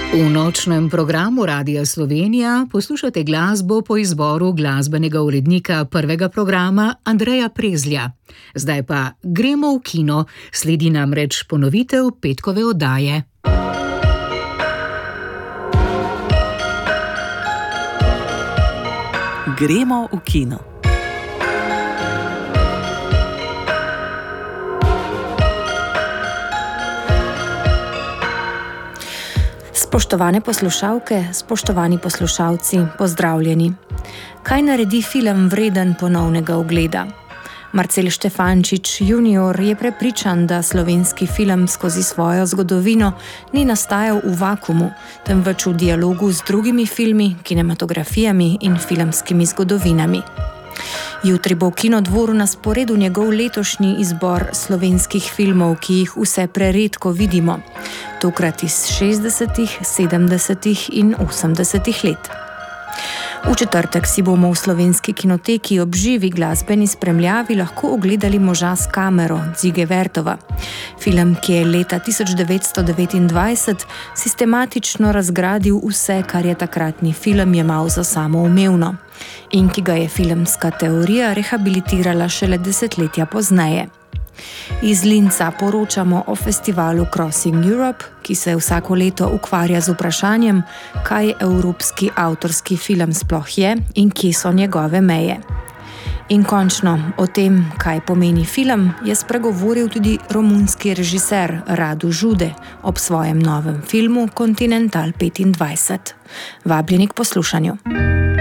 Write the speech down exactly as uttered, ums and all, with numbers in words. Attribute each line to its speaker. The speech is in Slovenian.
Speaker 1: V nočnem programu Radia Slovenija poslušate glasbo po izboru glasbenega urednika prvega programa Andreja Prezlja. Zdaj pa gremo v kino, sledi namreč ponovitev petkove oddaje.
Speaker 2: Gremo v kino.
Speaker 3: Spoštovane poslušalke, spoštovani poslušalci, pozdravljeni. Kaj naredi film vreden ponovnega ogleda? Marcel Štefančič junior je prepričan, da slovenski film skozi svojo zgodovino ni nastajal v vakumu, temveč v dialogu z drugimi filmi, kinematografijami in filmskimi zgodovinami. Jutri bo v Kinodvoru na sporedu njegov letošnji izbor slovenskih filmov, ki jih vse preredko vidimo, tokrat iz šestdesetih, sedemdesetih in osemdesetih let. V četrtek si bomo v Slovenski kinoteki ob živi glasbeni spremljavi lahko ogledali Moža s kamero Dzige Vertova. Film, ki je leta tisoč devetsto devetindvajset sistematično razgradil vse, kar je takratni film jemal za samoumevno in ki ga je filmska teorija rehabilitirala šele desetletja pozneje. Iz Linza poročamo o festivalu Crossing Europe, ki se vsako leto ukvarja z vprašanjem, kaj evropski avtorski film sploh je in kje so njegove meje. In končno, o tem, kaj pomeni film, je spregovoril tudi romunski režiser Radu Žude ob svojem novem filmu Continental petindvajset. Vabljeni k poslušanju.